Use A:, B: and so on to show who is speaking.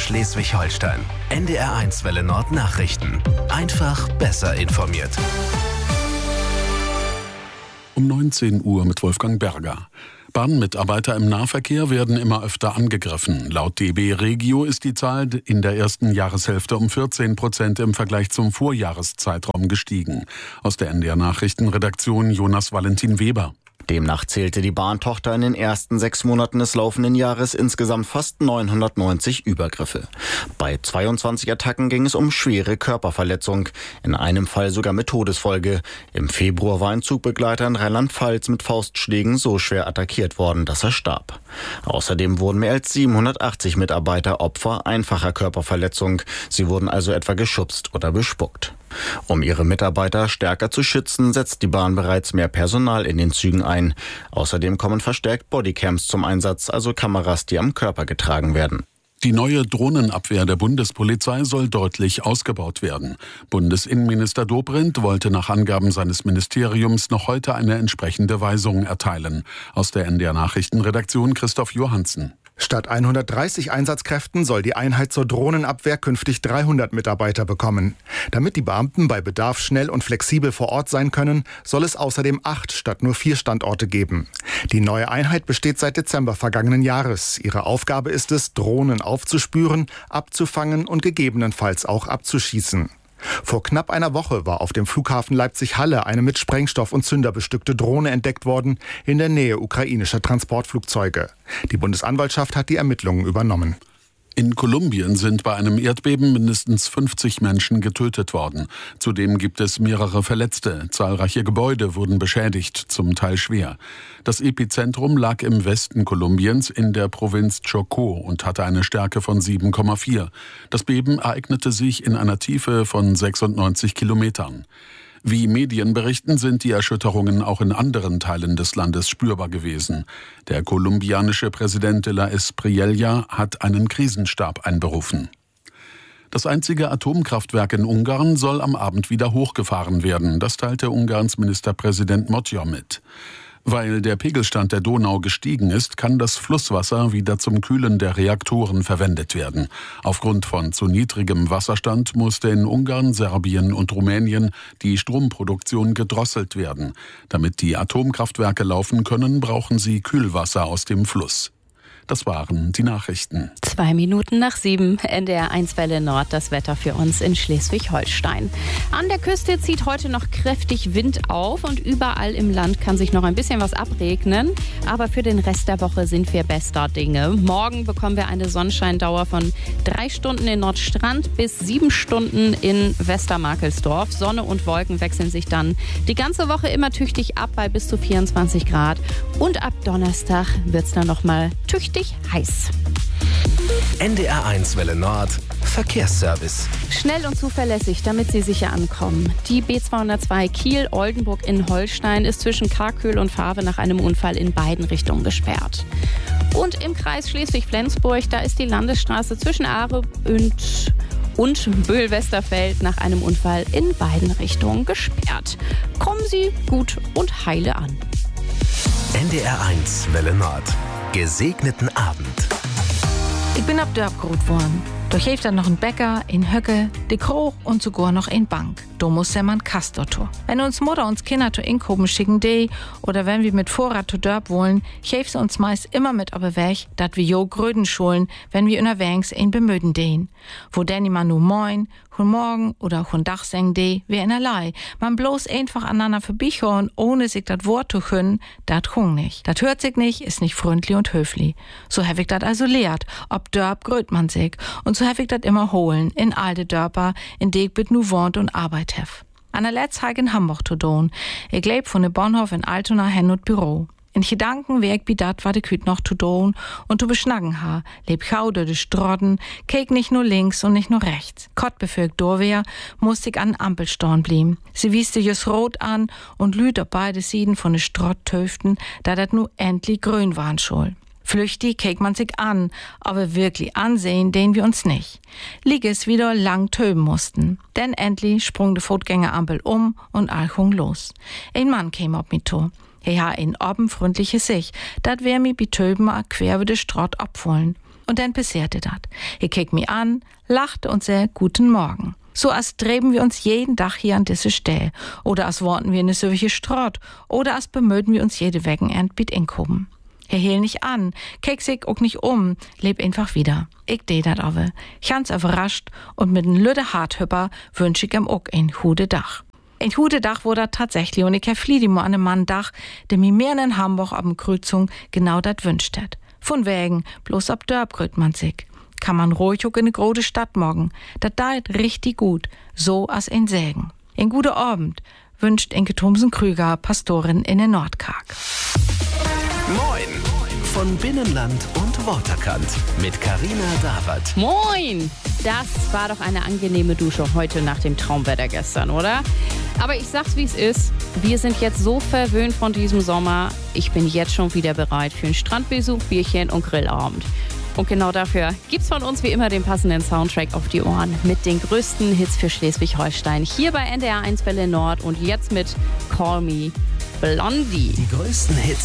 A: Schleswig-Holstein. NDR1 Welle Nord Nachrichten. Einfach besser informiert.
B: Um 19 Uhr mit Wolfgang Berger. Bahnmitarbeiter im Nahverkehr werden immer öfter angegriffen. Laut DB Regio ist die Zahl in der ersten Jahreshälfte um 14% im Vergleich zum Vorjahreszeitraum gestiegen. Aus der NDR Nachrichtenredaktion Jonas Valentin Weber.
C: Demnach zählte die Bahntochter in den ersten 6 Monaten des laufenden Jahres insgesamt fast 990 Übergriffe. Bei 22 Attacken ging es um schwere Körperverletzung, in einem Fall sogar mit Todesfolge. Im Februar war ein Zugbegleiter in Rheinland-Pfalz mit Faustschlägen so schwer attackiert worden, dass er starb. Außerdem wurden mehr als 780 Mitarbeiter Opfer einfacher Körperverletzung. Sie wurden also etwa geschubst oder bespuckt. Um ihre Mitarbeiter stärker zu schützen, setzt die Bahn bereits mehr Personal in den Zügen ein. Außerdem kommen verstärkt Bodycams zum Einsatz, also Kameras, die am Körper getragen werden.
B: Die neue Drohnenabwehr der Bundespolizei soll deutlich ausgebaut werden. Bundesinnenminister Dobrindt wollte nach Angaben seines Ministeriums noch heute eine entsprechende Weisung erteilen. Aus der NDR Nachrichtenredaktion Christoph Johansen.
D: Statt 130 Einsatzkräften soll die Einheit zur Drohnenabwehr künftig 300 Mitarbeiter bekommen. Damit die Beamten bei Bedarf schnell und flexibel vor Ort sein können, soll es außerdem 8 statt nur 4 Standorte geben. Die neue Einheit besteht seit Dezember vergangenen Jahres. Ihre Aufgabe ist es, Drohnen aufzuspüren, abzufangen und gegebenenfalls auch abzuschießen. Vor knapp einer Woche war auf dem Flughafen Leipzig-Halle eine mit Sprengstoff und Zünder bestückte Drohne entdeckt worden, in der Nähe ukrainischer Transportflugzeuge. Die Bundesanwaltschaft hat die Ermittlungen übernommen.
B: In Kolumbien sind bei einem Erdbeben mindestens 50 Menschen getötet worden. Zudem gibt es mehrere Verletzte. Zahlreiche Gebäude wurden beschädigt, zum Teil schwer. Das Epizentrum lag im Westen Kolumbiens in der Provinz Chocó und hatte eine Stärke von 7,4. Das Beben ereignete sich in einer Tiefe von 96 Kilometern. Wie Medien berichten, sind die Erschütterungen auch in anderen Teilen des Landes spürbar gewesen. Der kolumbianische Präsident de la Espriella hat einen Krisenstab einberufen. Das einzige Atomkraftwerk in Ungarn soll am Abend wieder hochgefahren werden. Das teilte Ungarns Ministerpräsident Magyar mit. Weil der Pegelstand der Donau gestiegen ist, kann das Flusswasser wieder zum Kühlen der Reaktoren verwendet werden. Aufgrund von zu niedrigem Wasserstand musste in Ungarn, Serbien und Rumänien die Stromproduktion gedrosselt werden. Damit die Atomkraftwerke laufen können, brauchen sie Kühlwasser aus dem Fluss. Das waren die Nachrichten.
E: 7:02, NDR1 Welle Nord, das Wetter für uns in Schleswig-Holstein. An der Küste zieht heute noch kräftig Wind auf und überall im Land kann sich noch ein bisschen was abregnen. Aber für den Rest der Woche sind wir bester Dinge. Morgen bekommen wir eine Sonnenscheindauer von 3 Stunden in Nordstrand bis 7 Stunden in Westermarkelsdorf. Sonne und Wolken wechseln sich dann die ganze Woche immer tüchtig ab bei bis zu 24 Grad. Und ab Donnerstag wird es dann nochmal tüchtig heiß.
A: NDR1 Welle Nord Verkehrsservice.
E: Schnell und zuverlässig, damit Sie sicher ankommen. Die B202 Kiel-Oldenburg in Holstein ist zwischen Karkühl und Faave nach einem Unfall in beiden Richtungen gesperrt. Und im Kreis Schleswig-Flensburg, da ist die Landesstraße zwischen Aare und Böhl-Westerfeld nach einem Unfall in beiden Richtungen gesperrt. Kommen Sie gut und heile an.
A: NDR1 Welle Nord. Gesegneten Abend.
F: Ich bin ab Dörp groß worden. Doch hilft dann noch ein Bäcker, ein Höcke, de Kroch und sogar noch ein Bank. Da muss ja man Kastortor. Wenn uns Mutter uns Kinder zu Inkoben schicken oder wenn wir mit Vorrat zu Dörp wollen, hilft sie uns meist immer mit aber weg, dat wir jo Gröden schulen, wenn wir unterwegs ein bemöden den. Wo denn man nur moin, hun morgen oder hun Dach seng wie in allerlei. Man bloß einfach aneinander vorbeichorn, ohne sich dat Wort zu können, dat hung nicht. Dat hört sich nicht, ist nicht freundlich und höflich. So hab ich dat also lehrt, ob Dörp gröt man sich. Und so hab ich dat immer holen, in alte Dörper, in die ich bit nu wohnt und Arbeit hef. An der letzten Tag in Hamburg zu doen. Ich leb von de Bahnhof in Altona hin und Büro. In Gedanken werk bi dat, war de Küt noch zu doen und zu beschnacken ha. Leb gau durch de Strotten, keek nicht nur links und nicht nur rechts. Kott befürgt Dorwehr, musste ich an Ampelstorn blieben. Sie wieste just rot an und lüht auf beide Seiten von de Strottöften, da dat nu endlich grün waren schol. Flüchtig keek man sich an, aber wirklich ansehen den wir uns nicht. Lieg es wieder lang töben mussten. Denn endlich sprung de Fußgängerampel und Alchung los. Ein Mann käme auf mich zu. Er ha ein obenfreundliches Sich, dat wär mi bi töben a quer über de Strott abfollen. Und dann passierte das. Ich kick mich an, lachte und sah Guten Morgen. So als dreben wir uns jeden Tag hier an diese Stelle. Oder als worten wir in eine solche Strott. Oder als bemühen wir uns jede Wochenend mit inkommen. He heel nicht an, kick sich auch nicht um, leb einfach wieder. Ich deh dat aber. Ganz überrascht und mit einem lüde Harthüpper wünsch ich ihm auch ein gute Dach. Ein gute Dach wurde dat tatsächlich und ich flieh die mal an einem Mann Dach, der mir mehr in Hamburg ab dem Kreuzung genau dat wünscht hat. Von wegen, bloß ab Dörp kröt man sich. Kann man ruhig auch in eine große Stadt morgen. Dat deit richtig gut, so als ein Sägen. Ein guter Abend wünscht Inke Thomsen-Krüger, Pastorin in der Nordkarg.
A: Moin von Binnenland und Waterkant mit Carina Dawert.
E: Moin! Das war doch eine angenehme Dusche heute nach dem Traumwetter gestern, oder? Aber ich sag's, wie es ist. Wir sind jetzt so verwöhnt von diesem Sommer. Ich bin jetzt schon wieder bereit für einen Strandbesuch, Bierchen und Grillabend. Und genau dafür gibt's von uns wie immer den passenden Soundtrack auf die Ohren mit den größten Hits für Schleswig-Holstein. Hier bei NDR 1 Welle Nord und jetzt mit Call Me Blondie.
A: Die größten Hits